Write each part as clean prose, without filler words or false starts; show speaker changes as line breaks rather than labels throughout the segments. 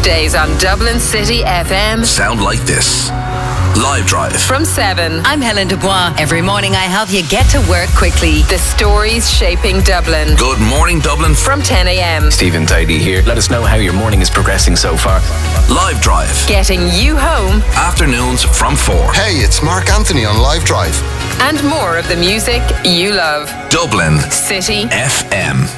Weekdays on Dublin City FM
sound like this. Live Drive
from 7.
I'm Helen Dubois. Every morning I help you get to work quickly.
The stories shaping Dublin.
Good Morning Dublin
from 10 a.m.
Stephen Tidy here. Let us know how your morning is progressing so far.
Live Drive,
getting you home.
Afternoons from 4.
Hey, it's Mark Anthony on Live Drive.
And more of the music you love.
Dublin
City
FM.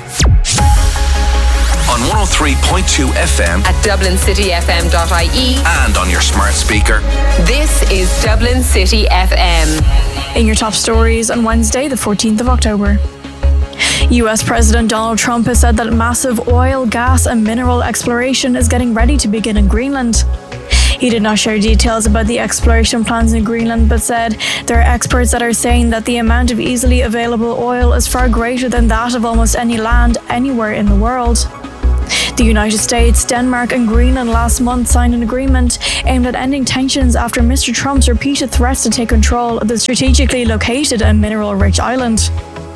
On 103.2 FM
at dublincityfm.ie
and on your smart speaker.
This is Dublin City FM.
In your top stories on Wednesday, the 14th of October. US President Donald Trump has said that massive oil, gas and mineral exploration is getting ready to begin in Greenland. He did not share details about the exploration plans in Greenland, but said there are experts that are saying that the amount of easily available oil is far greater than that of almost any land anywhere in the world. The United States, Denmark and Greenland last month signed an agreement aimed at ending tensions after Mr. Trump's repeated threats to take control of the strategically located and mineral-rich island.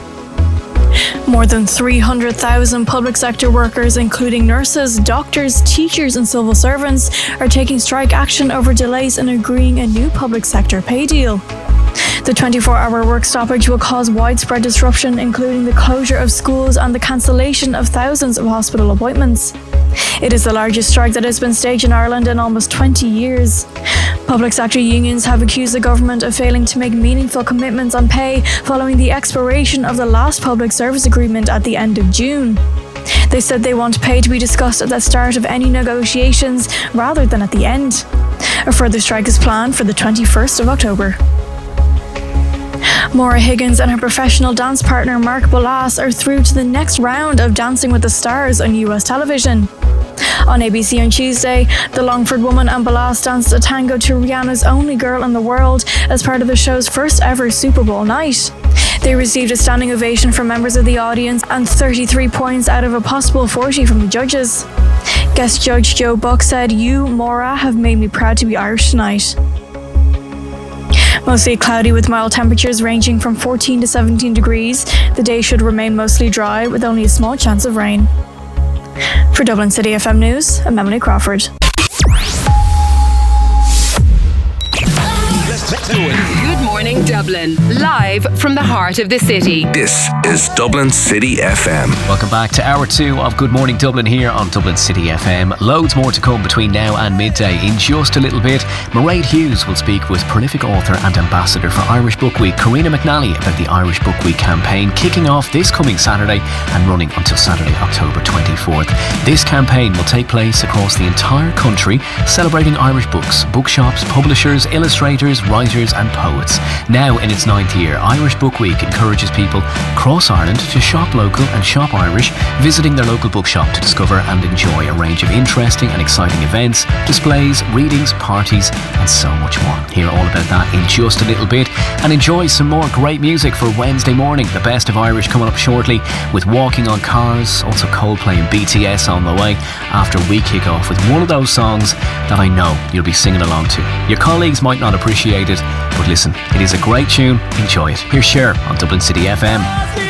More than 300,000 public sector workers, including nurses, doctors, teachers and civil servants, are taking strike action over delays in agreeing a new public sector pay deal. The 24-hour work stoppage will cause widespread disruption, including the closure of schools and the cancellation of thousands of hospital appointments. It is the largest strike that has been staged in Ireland in almost 20 years. Public sector unions have accused the government of failing to make meaningful commitments on pay following the expiration of the last public service agreement at the end of June. They said they want pay to be discussed at the start of any negotiations rather than at the end. A further strike is planned for the 21st of October. Maura Higgins and her professional dance partner Mark Bolas are through to the next round of Dancing with the Stars on US television. On ABC on Tuesday, the Longford woman and Bolas danced a tango to Rihanna's Only Girl in the World as part of the show's first ever Super Bowl night. They received a standing ovation from members of the audience and 33 points out of a possible 40 from the judges. Guest judge Joe Buck said, "You, Maura, have made me proud to be Irish tonight." Mostly cloudy with mild temperatures ranging from 14 to 17 degrees. The day should remain mostly dry with only a small chance of rain. For Dublin City FM News, I'm Emily Crawford.
Good Morning Dublin, live from the heart of the city.
This is Dublin City FM.
Welcome back to Hour 2 of Good Morning Dublin here on Dublin City FM. Loads more to come between now and midday. In just a little bit, Mairead Hughes will speak with prolific author and ambassador for Irish Book Week, Karina McNally, about the Irish Book Week campaign kicking off this coming Saturday and running until Saturday, October 24th. This campaign will take place across the entire country, celebrating Irish books, bookshops, publishers, illustrators, writers and poets. Now in its 9th year, Irish Book Week encourages people across Ireland to shop local and shop Irish, visiting their local bookshop to discover and enjoy a range of interesting and exciting events, displays, readings, parties and so much more. Hear all about that in just a little bit and enjoy some more great music for Wednesday morning. The best of Irish coming up shortly with Walking on Cars, also Coldplay and BTS on the way after we kick off with one of those songs that I know you'll be singing along to. Your colleagues might not appreciate it, but listen, it is a great tune. Enjoy it. Here's Cher on Dublin City FM.